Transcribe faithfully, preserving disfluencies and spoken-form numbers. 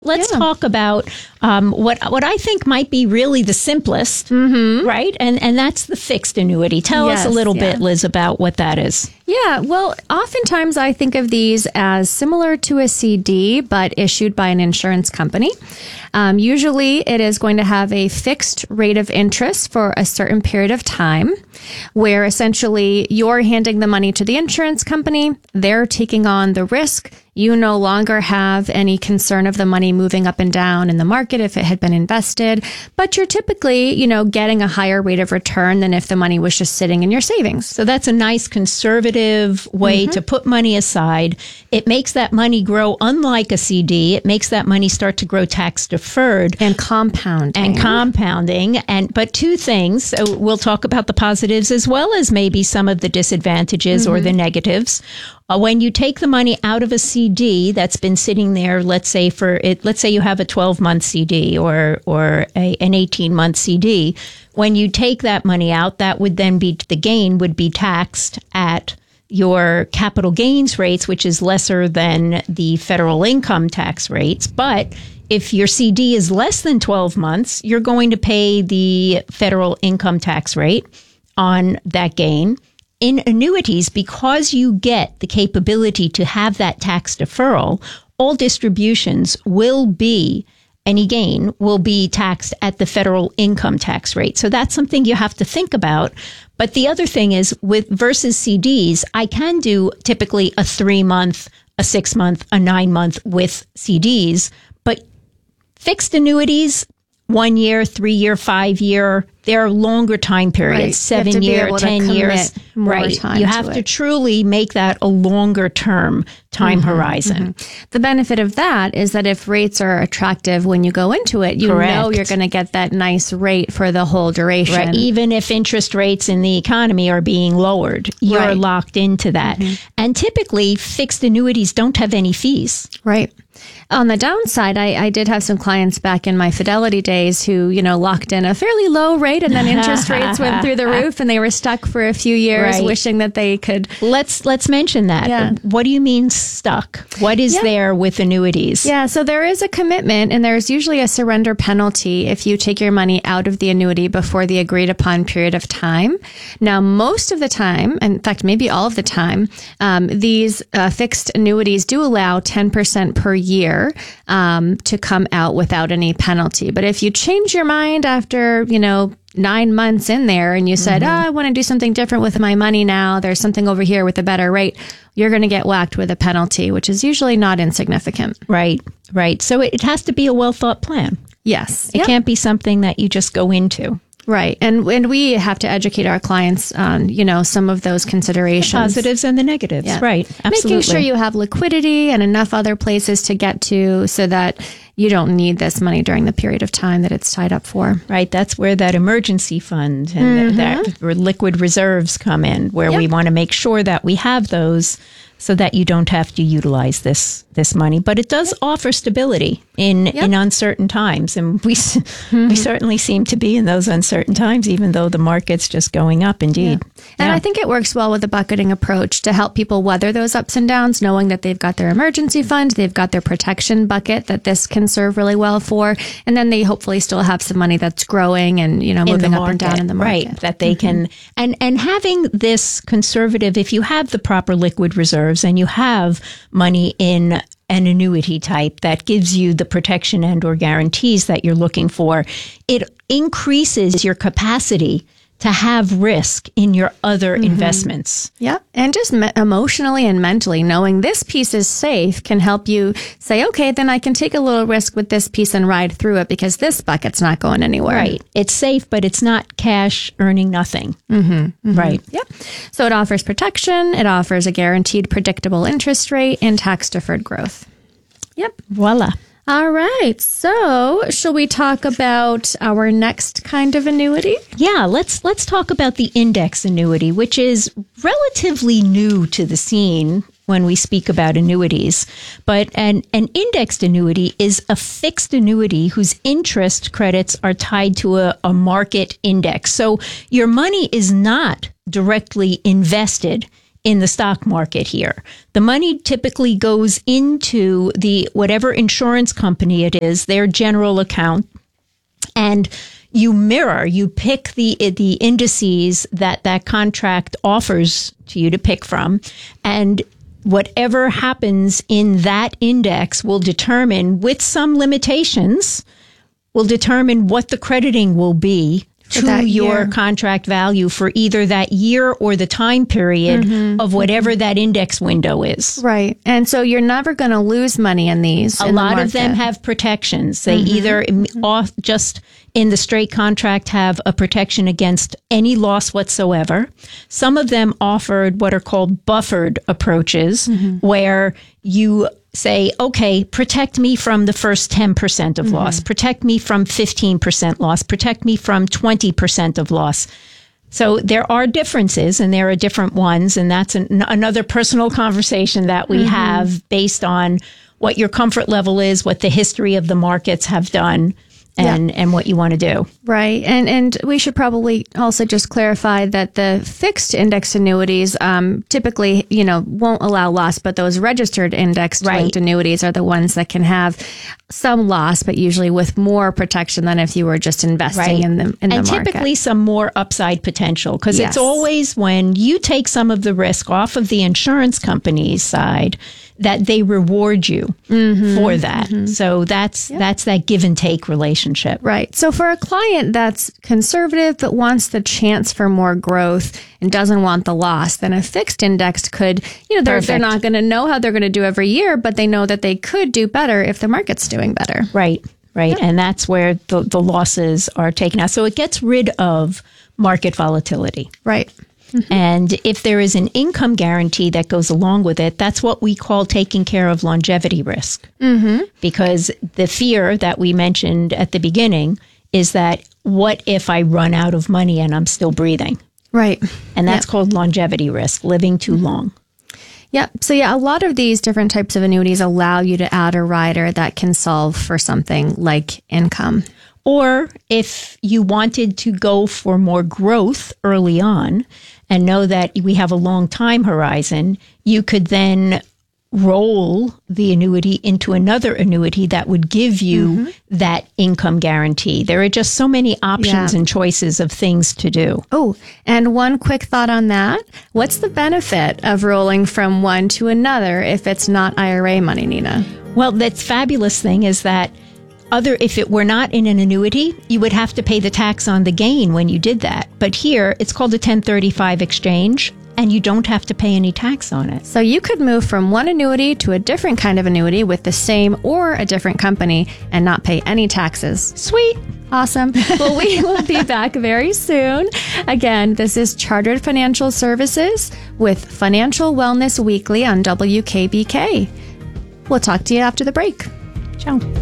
Let's Yeah. talk about um, what what I think might be really the simplest, Mm-hmm. right? And and that's the fixed annuity. Tell us Yes, a little yeah. bit, Liz, about what that is. Yeah, well, oftentimes I think of these as similar to a C D, but issued by an insurance company. Um, usually it is going to have a fixed rate of interest for a certain period of time, where essentially you're handing the money to the insurance company, they're taking on the risk. You no longer have any concern of the money moving up and down in the market if it had been invested, but you're typically, you know, getting a higher rate of return than if the money was just sitting in your savings. So that's a nice conservative way Mm-hmm. to put money aside. It makes that money grow, unlike a C D. It makes that money start to grow tax deferred. And compounding. And compounding. And but two things. So we'll talk about the positives as well as maybe some of the disadvantages or the negatives. Uh, when you take the money out of a C D that's been sitting there, let's say for it, let's say you have a twelve month C D or or a, an eighteen month C D. When you take that money out, that would then be the gain would be taxed at your capital gains rates, which is lesser than the federal income tax rates. But if your C D is less than twelve months, you're going to pay the federal income tax rate on that gain. In annuities, because you get the capability to have that tax deferral, all distributions will be, any gain will be taxed at the federal income tax rate. So that's something you have to think about. But the other thing is with versus C Ds, I can do typically a three month, a six month, a nine month with C Ds, but fixed annuities, one year, three year, five year, they're longer time periods, Right. seven You have to be year, able to ten years. commit more Right. time You to have to it. truly make that a longer term time horizon. The benefit of that is that if rates are attractive when you go into it, you know Correct. you're going to get that nice rate for the whole duration. Right. Even if interest rates in the economy are being lowered, you're Right. locked into that. And typically, fixed annuities don't have any fees. Right. On the downside, I, I did have some clients back in my Fidelity days who, you know, locked in a fairly low rate and then interest rates went through the roof and they were stuck for a few years Right. wishing that they could. Let's let's mention that. Yeah. What do you mean stuck? What is Yeah. there with annuities? Yeah, so there is a commitment and there's usually a surrender penalty if you take your money out of the annuity before the agreed upon period of time. Now, most of the time, in fact, maybe all of the time, um, these uh, fixed annuities do allow ten percent per year um, to come out without any penalty. But if you change your mind after, you know, nine months in there and you said, Mm-hmm. oh, I want to do something different with my money now, there's something over here with a better rate, you're going to get whacked with a penalty, which is usually not insignificant. Right, right. So it, it has to be a well thought plan. Yes. It Yep. can't be something that you just go into. Right. And and we have to educate our clients on, you know, some of those considerations. Positives and the negatives. Yeah. Right. Absolutely. Making sure you have liquidity and enough other places to get to so that you don't need this money during the period of time that it's tied up for. Right. That's where that emergency fund and that, that or liquid reserves come in, where we Yep. want to make sure that we have those so that you don't have to utilize this this money. But it does offer stability in, Yep. in uncertain times. And we s we certainly seem to be in those uncertain times, even though the market's just going up, indeed. And Yeah. I think it works well with the bucketing approach to help people weather those ups and downs, knowing that they've got their emergency fund, they've got their protection bucket that this can serve really well for, and then they hopefully still have some money that's growing and, you know, in the moving up and down market, in the market. right? That they can and and having this conservative, if you have the proper liquid reserves and you have money in an annuity type that gives you the protection and or guarantees that you're looking for, it increases your capacity to have risk in your other investments. Yeah. And just me- emotionally and mentally knowing this piece is safe can help you say, okay, then I can take a little risk with this piece and ride through it because this bucket's not going anywhere. Right. It's safe, but it's not cash earning nothing. Mm-hmm. Right. Yep. So it offers protection. It offers a guaranteed predictable interest rate and tax deferred growth. Yep. Voila. All right. So shall we talk about our next kind of annuity? Yeah, let's let's talk about the index annuity, which is relatively new to the scene when we speak about annuities. But an, an indexed annuity is a fixed annuity whose interest credits are tied to a, a market index. So your money is not directly invested in the stock market here. The money typically goes into the whatever insurance company it is, their general account, and you mirror, you pick the the indices that that contract offers to you to pick from, and whatever happens in that index will determine, with some limitations, will determine what the crediting will be to your contract value for either that year or the time period mm-hmm. of whatever that index window is. Right. And so you're never going to lose money in these. A in lot the of them have protections. They mm-hmm. either mm-hmm. off, just in the straight contract have a protection against any loss whatsoever. Some of them offered what are called buffered approaches, mm-hmm. where you say, okay, protect me from the first ten percent of mm-hmm. loss, protect me from fifteen percent loss, protect me from twenty percent of loss. So there are differences, and there are different ones, and that's an, another personal conversation that we mm-hmm. have based on what your comfort level is, what the history of the markets have done, and, yeah. and what you want to do. Right. And and we should probably also just clarify that the fixed index annuities um, typically, you know, won't allow loss, but those registered index linked right. annuities are the ones that can have some loss, but usually with more protection than if you were just investing right. in the in and the market. And typically some more upside potential, because yes. it's always when you take some of the risk off of the insurance company's side that they reward you mm-hmm, for that. Mm-hmm. So that's yep. that's that give and take relationship. Right. So for a client that's conservative but wants the chance for more growth and doesn't want the loss, then a fixed index could, you know, they're, they're not going to know how they're going to do every year, but they know that they could do better if the market's doing better. Right. Right. Yep. And that's where the, the losses are taken out. So it gets rid of market volatility. Right. Mm-hmm. And if there is an income guarantee that goes along with it, that's what we call taking care of longevity risk. Mm-hmm. Because the fear that we mentioned at the beginning is that what if I run out of money and I'm still breathing? Right. And that's yep. called longevity risk, living too mm-hmm. long. Yeah. So yeah, a lot of these different types of annuities allow you to add a rider that can solve for something like income. Or if you wanted to go for more growth early on and know that we have a long time horizon, you could then roll the annuity into another annuity that would give you mm-hmm. that income guarantee. There are just so many options yeah. and choices of things to do. Oh, and one quick thought on that. What's the benefit of rolling from one to another if it's not I R A money, Nina? Well, that's fabulous thing is that Other, if it were not in an annuity, you would have to pay the tax on the gain when you did that. But here, it's called a ten thirty-five exchange, and you don't have to pay any tax on it. So you could move from one annuity to a different kind of annuity with the same or a different company and not pay any taxes. Sweet. Awesome. Well, we will be back very soon. Again, this is Chartered Financial Services with Financial Wellness Weekly on W K B K. We'll talk to you after the break. Ciao.